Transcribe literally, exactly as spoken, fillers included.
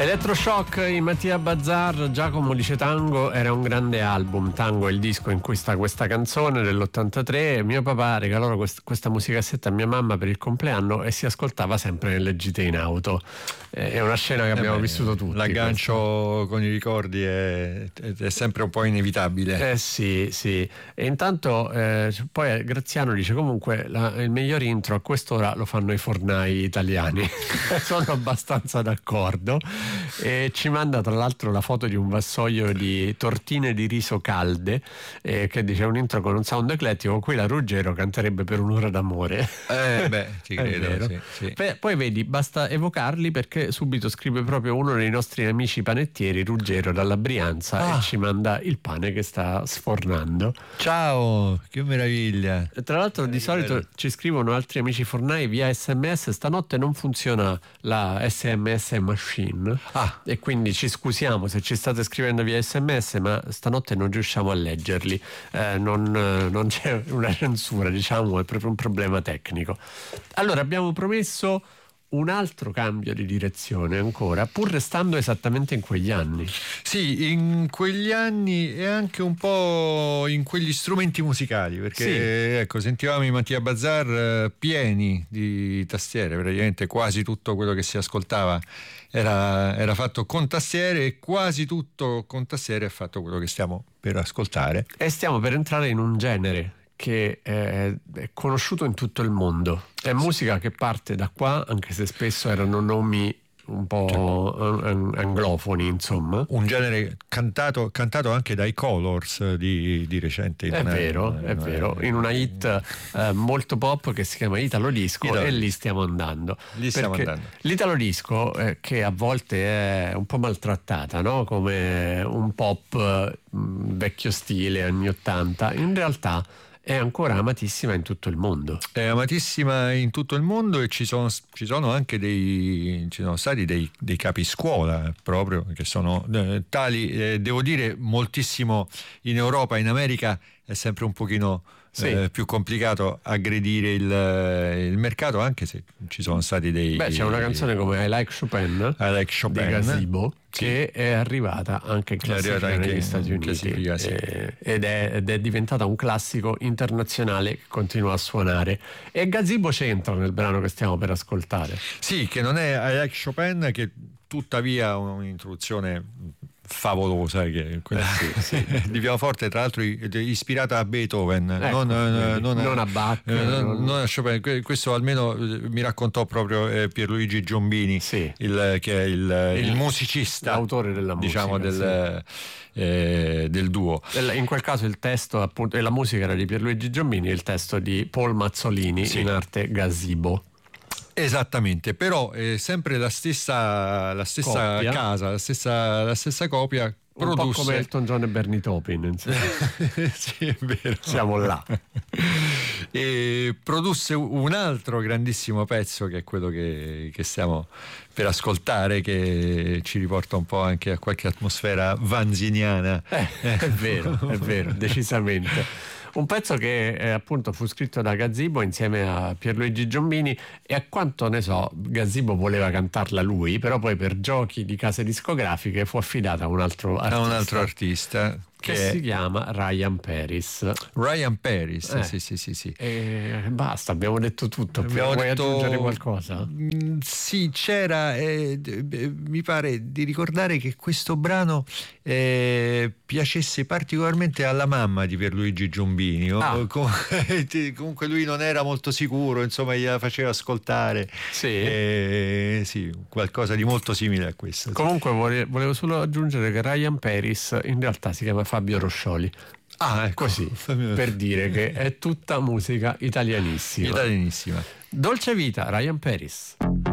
Elettroshock in Mattia Bazar. Giacomo dice Tango era un grande album. Tango è il disco in cui sta questa canzone dell'ottantatré. Mio papà regalò quest- questa musicassetta a mia mamma per il compleanno e si ascoltava sempre nelle gite in auto. È una scena che abbiamo eh beh, vissuto tutti. L'aggancio questo. con i ricordi è, è sempre un po' inevitabile. Eh sì, sì. E intanto eh, poi Graziano dice comunque la, il miglior intro a quest'ora lo fanno i fornai italiani. Sono abbastanza d'accordo. E ci manda tra l'altro la foto di un vassoio di tortine di riso calde eh, che dice un intro con un sound eclettico. Qui la Ruggero canterebbe per un'ora d'amore. Eh beh, ti credo. Sì, sì. Beh, poi vedi, basta evocarli perché subito scrive proprio uno dei nostri amici panettieri, Ruggero dalla Brianza, ah. e ci manda il pane che sta sfornando. Ciao, che meraviglia. E tra l'altro di solito bello. Ci scrivono altri amici fornai via sms: stanotte non funziona la sms machine. Ah. E quindi ci scusiamo se ci state scrivendo via sms, ma stanotte non riusciamo a leggerli. Eh, non, non c'è una censura, diciamo, è proprio un problema tecnico. Allora abbiamo promesso un altro cambio di direzione ancora, pur restando esattamente in quegli anni. Sì, in quegli anni e anche un po' in quegli strumenti musicali, perché sì. ecco, sentivamo i Mattia Bazar pieni di tastiere, praticamente quasi tutto quello che si ascoltava era, era fatto con tastiere e quasi tutto con tastiere è fatto quello che stiamo per ascoltare. E stiamo per entrare in un genere che è conosciuto in tutto il mondo. È musica che parte da qua, anche se spesso erano nomi un po' anglofoni, insomma. Un genere cantato, cantato anche dai Colors di, di recente. È una, vero, una, è una, vero. In una hit eh, molto pop che si chiama Italo Disco, Italo. E lì stiamo andando. Lì stiamo andando. L'Italo Disco, eh, che a volte è un po' maltrattata, no? Come un pop eh, vecchio stile, anni ottanta, in realtà è ancora amatissima in tutto il mondo. È amatissima in tutto il mondo e ci sono, ci sono anche dei ci sono stati dei, dei capiscuola proprio che sono eh, tali, eh, devo dire moltissimo in Europa. In America è sempre un pochino sì. eh, più complicato aggredire il, il mercato, anche se ci sono stati dei... Beh, c'è una canzone come I Like Chopin, I like Chopin di Gazebo, sì. che è arrivata anche in classifica anche negli Stati in Uniti sì. eh, ed, è, ed è diventata un classico internazionale che continua a suonare, e Gazebo c'entra nel brano che stiamo per ascoltare. Sì, che non è I Like Chopin, che tuttavia un'introduzione favolosa, che quella sì, sì. di pianoforte, tra l'altro ispirata a Beethoven, ecco, non, non, non a Bach, eh, non... non a Chopin. Questo almeno mi raccontò proprio eh, Pierluigi Giombini, sì. il, che è il, il, il musicista, l'autore della musica, diciamo del, sì. eh, del duo. In quel caso il testo appunto e la musica era di Pierluigi Giombini e il testo di Paul Mazzolini, sì. in arte Gazebo. Esattamente, però è sempre la stessa, la stessa casa, la stessa, la stessa copia. Un produsse... po' come Elton John e Bernie Taupin. Sì, è vero. Siamo là. E produsse un altro grandissimo pezzo, che è quello che, che stiamo per ascoltare, che ci riporta un po' anche a qualche atmosfera vanziniana. Eh, è vero, è vero, decisamente. Un pezzo che eh, appunto fu scritto da Gazebo insieme a Pierluigi Giombini, e a quanto ne so Gazebo voleva cantarla lui, però poi per giochi di case discografiche fu affidata a un altro artista, a un altro artista che, che si chiama Ryan Paris. Ryan Paris, eh. sì, sì, sì, sì. E basta, abbiamo detto tutto. Abbiamo Vuoi detto... aggiungere qualcosa? Mm, sì, c'era, eh, mi pare di ricordare che questo brano eh, piacesse particolarmente alla mamma di Pierluigi Giombini. Ah. Comunque lui non era molto sicuro, insomma, gliela faceva ascoltare. Sì, eh, sì, qualcosa di molto simile a questo. Comunque sì. Volevo solo aggiungere che Ryan Paris in realtà si chiama Fabio Roscioli. Ah, ecco. Così, per dire che è tutta musica italianissima. Italianissima. Dolce Vita, Ryan Paris.